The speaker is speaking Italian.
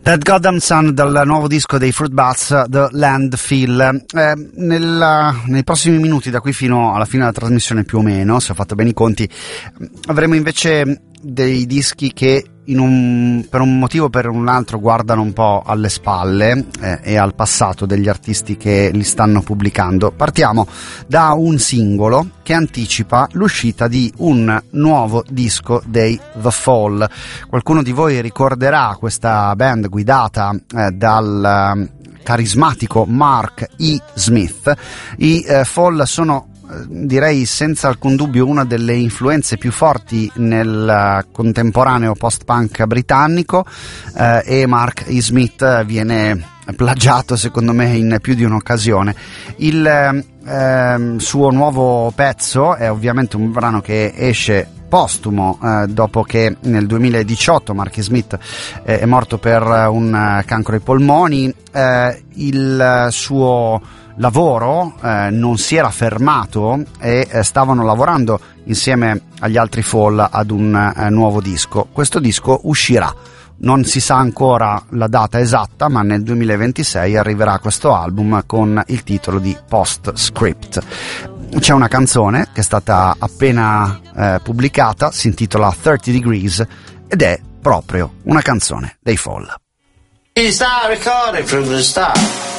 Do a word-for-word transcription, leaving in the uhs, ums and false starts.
That Goddamn Sun dal nuovo disco dei Fruit Bats, The Landfill. Eh, nella, nei prossimi minuti, da qui fino alla fine della trasmissione più o meno, se ho fatto bene i conti, avremo invece dei dischi che in un, per un motivo o per un altro guardano un po' alle spalle eh, e al passato degli artisti che li stanno pubblicando. Partiamo da un singolo che anticipa l'uscita di un nuovo disco dei The Fall. Qualcuno di voi ricorderà questa band guidata eh, dal eh, carismatico Mark E. Smith. I eh, Fall sono, direi senza alcun dubbio, una delle influenze più forti nel contemporaneo post-punk britannico, eh, e Mark E. Smith viene plagiato secondo me in più di un'occasione. Il eh, suo nuovo pezzo è ovviamente un brano che esce postumo, eh, dopo che nel duemiladiciotto Mark E. Smith eh, è morto per un cancro ai polmoni. Eh, il suo lavoro eh, non si era fermato e eh, stavano lavorando insieme agli altri Fall ad un eh, nuovo disco. Questo disco uscirà, non si sa ancora la data esatta, ma nel duemilaventisei arriverà questo album con il titolo di Postscript. C'è una canzone che è stata appena eh, pubblicata, si intitola thirty degrees ed è proprio una canzone dei Fall. It's not recorded from the start.